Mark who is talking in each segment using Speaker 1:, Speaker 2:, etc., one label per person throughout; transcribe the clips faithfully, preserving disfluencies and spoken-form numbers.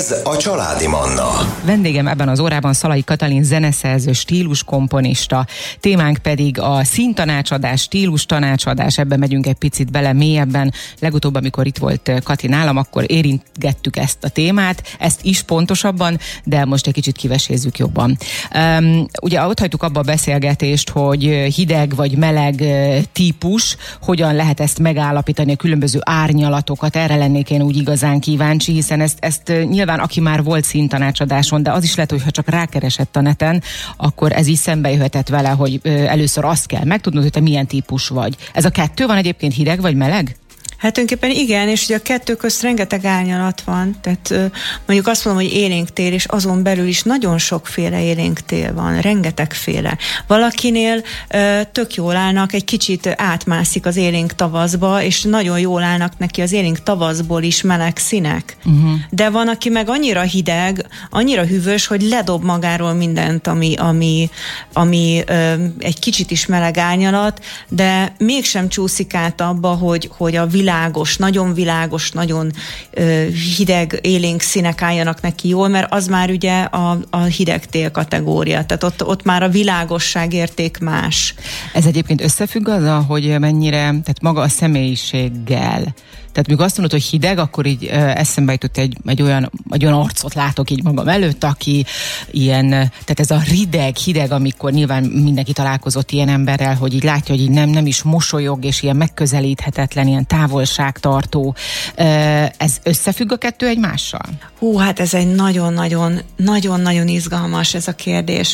Speaker 1: Ez a Családi Manna.
Speaker 2: Vendégem ebben az órában Szalai Katalin zeneszerző, stíluskomponista. Témánk pedig a színtanácsadás, stílus tanácsadás. Ebben megyünk egy picit bele mélyebben. Legutóbb, amikor itt volt Kati nálam, akkor érintgettük ezt a témát, ezt is pontosabban, de most egy kicsit kivesézzük jobban. Um, ugye ott hagytuk abba a beszélgetést, hogy hideg vagy meleg típus, hogyan lehet ezt megállapítani, a különböző árnyalatokat. Erre lennék én úgy igazán kíváncsi, hiszen ezt, ezt nyilván aki már volt színtanácsadáson, de az is lehet, hogy ha csak rákeresett a neten, akkor ez is szembe jöhetett vele, hogy először azt kell megtudnod, hogy te milyen típus vagy. Ez a kettő van egyébként, hideg vagy meleg?
Speaker 3: Hát tulajdonképpen igen, és ugye a kettő közt rengeteg árnyalat van, tehát mondjuk azt mondom, hogy élénktél, és azon belül is nagyon sokféle élénktél van, rengetegféle. Valakinél tök jól állnak, egy kicsit átmászik az élénk tavaszba, és nagyon jól állnak neki az élénk tavaszból is meleg színek. Uh-huh. De van, aki meg annyira hideg, annyira hűvös, hogy ledob magáról mindent, ami, ami, ami egy kicsit is meleg árnyalat, de mégsem csúszik át abba, hogy, hogy a világ világos, nagyon világos, nagyon ö, hideg, élénk színek álljanak neki jól, mert az már ugye a, a hidegtél kategória, tehát ott, ott már a világosság érték más.
Speaker 2: Ez egyébként összefügg azzal, hogy mennyire, tehát maga a személyiséggel. Tehát mikor azt mondod, hogy hideg, akkor így ö, eszembe jutott egy, egy, olyan, egy olyan arcot látok így magam előtt, aki ilyen, tehát ez a rideg, hideg, amikor nyilván mindenki találkozott ilyen emberrel, hogy így látja, hogy így nem, nem is mosolyog, és ilyen megközelíthetetlen, ilyen távolságtartó. Ö, ez összefügg a kettő egymással?
Speaker 3: Hú, hát ez egy nagyon-nagyon, nagyon-nagyon izgalmas ez a kérdés.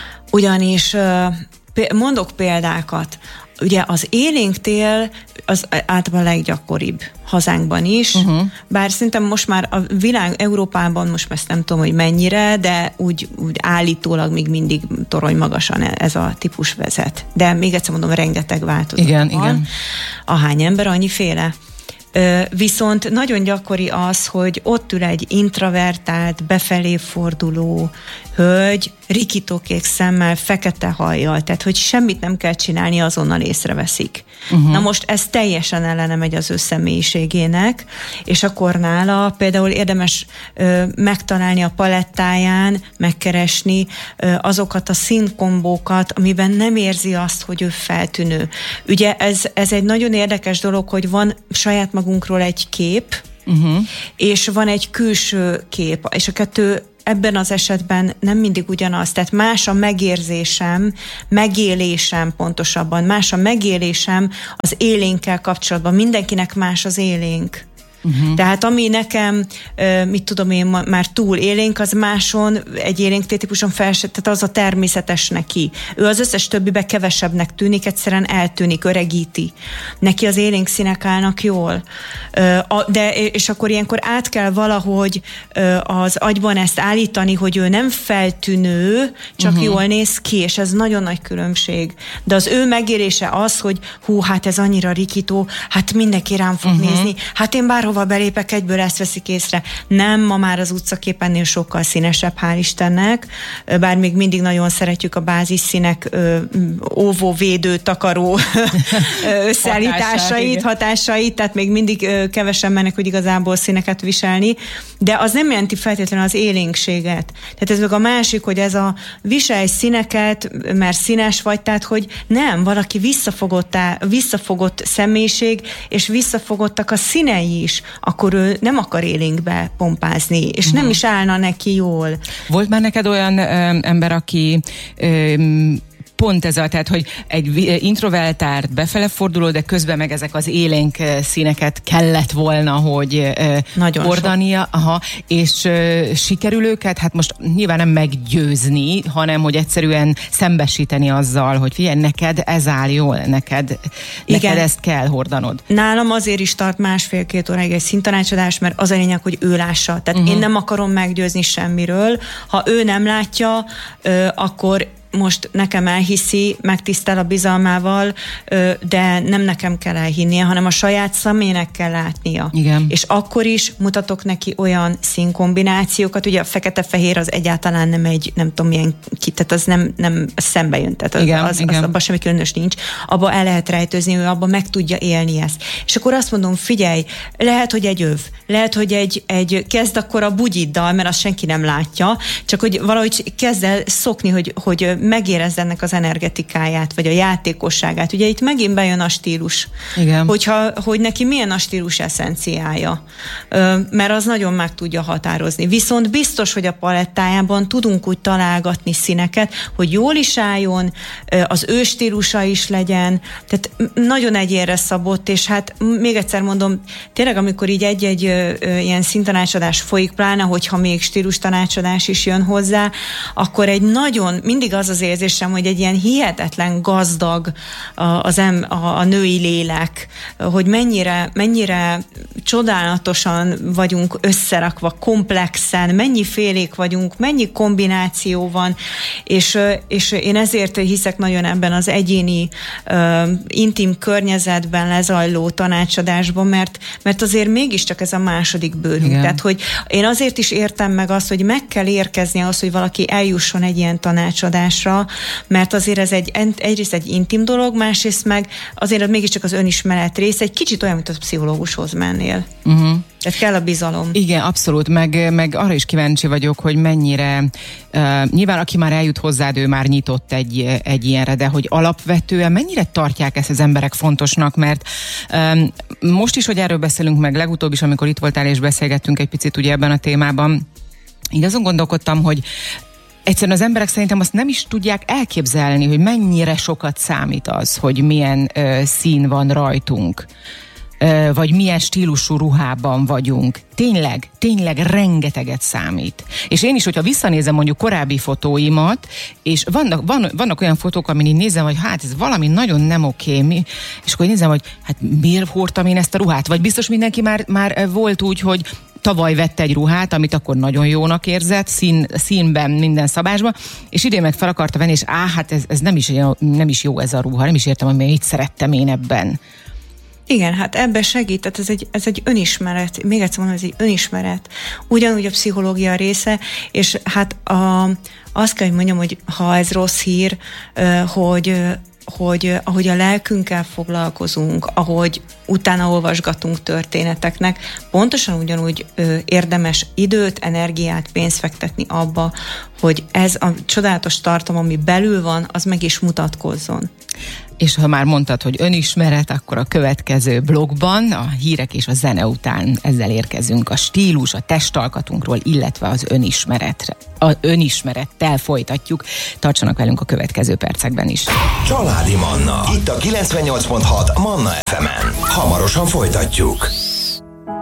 Speaker 3: Ugyanis ö, mondok példákat. Ugye az élénktél az általában a leggyakoribb hazánkban is, uh-huh. bár szerintem most már a világ, Európában most ezt nem tudom, hogy mennyire, de úgy, úgy állítólag még mindig torony magasan ez a típus vezet. De még egyszer mondom, rengeteg változat
Speaker 2: igen,
Speaker 3: van.
Speaker 2: Igen.
Speaker 3: Ahány ember, annyiféle. Viszont nagyon gyakori az, hogy ott ül egy introvertált, befelé forduló hölgy, rikítókék szemmel, fekete hajjal, tehát hogy semmit nem kell csinálni, azonnal észreveszik. Uh-huh. Na most ez teljesen ellene megy az ő személyiségének, és akkor nála például érdemes ö, megtalálni a palettáján, megkeresni ö, azokat a színkombókat, amiben nem érzi azt, hogy ő feltűnő. Ugye ez, ez egy nagyon érdekes dolog, hogy van saját magunkról egy kép, uh-huh. és van egy külső kép, és a kettő ebben az esetben nem mindig ugyanaz, tehát más a megérzésem, megélésem pontosabban, más a megélésem az élénkkel kapcsolatban, mindenkinek más az élénk. Uh-huh. Tehát ami nekem, mit tudom én, már túl élénk, az máson egy élénktél típuson felső, tehát az a természetes neki. Ő az összes többibe kevesebbnek tűnik, egyszerűen eltűnik, öregíti. Neki az élénk színek állnak jól. De, és akkor ilyenkor át kell valahogy az agyban ezt állítani, hogy ő nem feltűnő, csak uh-huh. jól néz ki, és ez nagyon nagy különbség. De az ő megélése az, hogy hú, hát ez annyira rikító, hát mindenki rám fog uh-huh. nézni, hát én bárhol ha belépek, egyből ezt veszik észre. Nem, ma már az utcaképennél sokkal színesebb, hál' Istennek, bár még mindig nagyon szeretjük a bázisszínek óvó, védő, takaró összeállításait, hatásait, tehát még mindig kevesen mennek, hogy igazából színeket viselni, de az nem jelenti feltétlenül az élénkséget. Tehát ez meg a másik, hogy ez a viselj színeket, mert színes vagy, tehát hogy nem, valaki visszafogott, visszafogott személyiség, és visszafogottak a színei is, akkor ő nem akar élénkbe pompázni, és nem is állna neki jól.
Speaker 2: Volt már neked olyan ö, ember, aki ö, pont ez a, tehát, hogy egy introvertált, befele forduló, de közben meg ezek az élénk színeket kellett volna, hogy
Speaker 3: nagyon
Speaker 2: hordania, aha, és uh, sikerül őket, hát most nyilván nem meggyőzni, hanem hogy egyszerűen szembesíteni azzal, hogy figyelj, neked ez áll jól, neked, neked ezt kell hordanod.
Speaker 3: Nálam azért is tart másfél-két óráig egy színtanácsadás, mert az a lényeg, hogy ő lássa. Tehát uh-huh. én nem akarom meggyőzni semmiről. Ha ő nem látja, uh, akkor most nekem elhiszi, megtisztel a bizalmával, de nem nekem kell elhinnie, hanem a saját személynek kell látnia.
Speaker 2: Igen.
Speaker 3: És akkor is mutatok neki olyan színkombinációkat, ugye a fekete-fehér az egyáltalán nem egy, nem tudom milyen kit, tehát az nem, nem az szembe jön, tehát az,
Speaker 2: igen,
Speaker 3: az,
Speaker 2: igen.
Speaker 3: az abban semmi különös nincs, abba el lehet rejtőzni, ő abba meg tudja élni ezt. És akkor azt mondom, figyelj, lehet, hogy egy öv, lehet, hogy egy, egy kezd akkor a bugyiddal, mert azt senki nem látja, csak hogy valahogy kezd el szokni, hogy, hogy megérezd ennek az energetikáját, vagy a játékosságát. Ugye itt megint bejön a stílus.
Speaker 2: Igen.
Speaker 3: Hogyha, hogy neki milyen a stílus eszenciája. Mert az nagyon meg tudja határozni. Viszont biztos, hogy a palettájában tudunk úgy találgatni színeket, hogy jól is álljon, az ő stílusa is legyen. Tehát nagyon egyénre szabott, és hát még egyszer mondom, tényleg amikor így egy-egy ilyen színtanácsadás folyik, pláne, hogyha még stílus tanácsadás is jön hozzá, akkor egy nagyon, mindig az az érzésem, hogy egy ilyen hihetetlen gazdag az em, a, a női lélek, hogy mennyire, mennyire csodálatosan vagyunk összerakva, komplexen, mennyi félék vagyunk, mennyi kombináció van, és, és én ezért hiszek nagyon ebben az egyéni, uh, intim környezetben lezajló tanácsadásban, mert, mert azért mégiscsak ez a második bőrünk. Igen. Tehát, hogy én azért is értem meg azt, hogy meg kell érkezni ahhoz, hogy valaki eljusson egy ilyen tanácsadásra, mert azért ez egy, egyrészt egy intim dolog, másrészt meg azért mégiscsak az önismeret rész, egy kicsit olyan, mint a pszichológushoz mennél. Uh-huh. Tehát kell a bizalom.
Speaker 2: Igen, abszolút, meg, meg arra is kíváncsi vagyok, hogy mennyire, uh, nyilván aki már eljut hozzád, ő már nyitott egy, egy ilyenre, de hogy alapvetően mennyire tartják ezt az emberek fontosnak, mert um, most is, hogy erről beszélünk meg, legutóbb is, amikor itt voltál és beszélgettünk egy picit ugye ebben a témában, így azon gondolkodtam, hogy egyszerűen az emberek szerintem azt nem is tudják elképzelni, hogy mennyire sokat számít az, hogy milyen uh, szín van rajtunk, uh, vagy milyen stílusú ruhában vagyunk. Tényleg, tényleg rengeteget számít. És én is, hogyha visszanézem mondjuk korábbi fotóimat, és vannak, van, vannak olyan fotók, amin így nézem, hogy hát ez valami nagyon nem oké, mi, és akkor nézem, hogy hát miért hordtam én ezt a ruhát? Vagy biztos mindenki már, már volt úgy, hogy tavaly vette egy ruhát, amit akkor nagyon jónak érzett, szín, színben, minden szabásban, és idén meg fel akarta venni, és á, hát ez, ez nem, is, nem is jó ez a ruha, nem is értem, hogy mit szerettem én ebben.
Speaker 3: Igen, hát ebben segít, tehát ez egy, ez egy önismeret, még egyszer mondom, ez egy önismeret. Ugyanúgy a pszichológia része, és hát a, azt kell, hogy mondjam, hogy ha ez rossz hír, hogy hogy ahogy a lelkünkkel foglalkozunk, ahogy utána olvasgatunk történeteknek, pontosan ugyanúgy ö, érdemes időt, energiát, pénzt fektetni abba, hogy ez a csodálatos tartalom, ami belül van, az meg is mutatkozzon.
Speaker 2: És ha már mondtad, hogy önismeret, akkor a következő blogban, a hírek és a zene után ezzel érkezünk a stílus, a testalkatunkról, illetve az önismeretre. A önismerettel folytatjuk. Tartsanak velünk a következő percekben is.
Speaker 1: Családi Manna. Itt a kilencvennyolc pont hat Manna ef emen. Hamarosan folytatjuk.